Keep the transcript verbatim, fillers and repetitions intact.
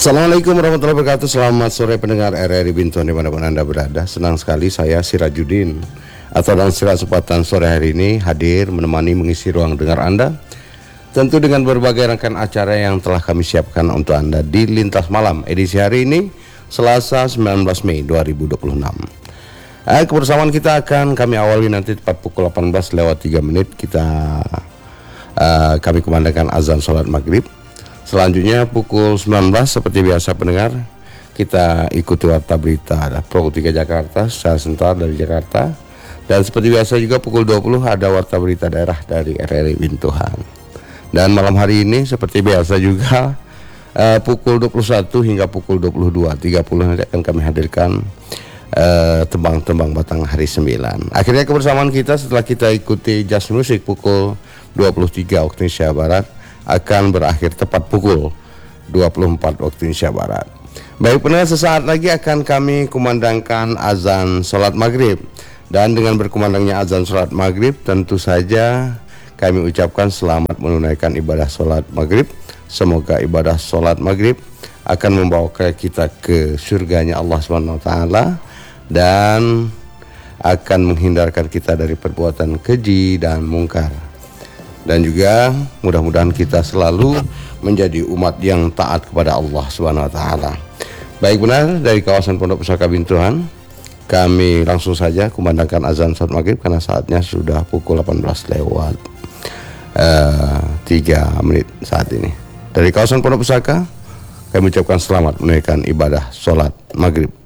Assalamualaikum warahmatullahi wabarakatuh. Selamat sore pendengar R R I Bintuan dimanapun Anda berada. Senang sekali saya Sirajuddin atau dalam kesempatan sore hari ini hadir menemani mengisi ruang dengar Anda, tentu dengan berbagai rangkaian acara yang telah kami siapkan untuk Anda di Lintas Malam edisi hari ini Selasa sembilan belas Mei dua ribu dua puluh enam. Eh, kebersamaan kita akan kami awali nanti tepat pukul delapan belas lewat tiga menit. Kita uh, kami kumandangkan azan sholat maghrib. Selanjutnya pukul sembilan belas seperti biasa pendengar, kita ikuti warta berita ada Pukul tiga Jakarta secara sebentar dari Jakarta. Dan seperti biasa juga pukul dua puluh ada warta berita daerah dari R R I Bintuan. Dan malam hari ini seperti biasa juga uh, pukul dua puluh satu hingga pukul dua puluh dua tiga puluh nanti akan kami hadirkan uh, tembang-tembang batang hari sembilan. Akhirnya kebersamaan kita setelah kita ikuti jazz music pukul dua puluh tiga waktu Indonesia Barat akan berakhir tepat pukul dua puluh empat waktu Indonesia Barat. Baik pendengar, sesaat lagi akan kami kumandangkan azan sholat maghrib. Dan dengan berkumandangnya azan sholat maghrib, tentu saja kami ucapkan selamat menunaikan ibadah sholat maghrib. Semoga ibadah sholat maghrib akan membawa kita ke surganya Allah subhanahu wa taala dan akan menghindarkan kita dari perbuatan keji dan mungkar. Dan juga mudah-mudahan kita selalu menjadi umat yang taat kepada Allah subhanahu wa taala. Baik benar, dari kawasan Pondok Pusaka Bintuan kami langsung saja kumandangkan azan sholat maghrib karena saatnya sudah pukul delapan belas lewat tiga menit saat ini. Dari kawasan Pondok Pusaka kami ucapkan selamat menunaikan ibadah sholat maghrib.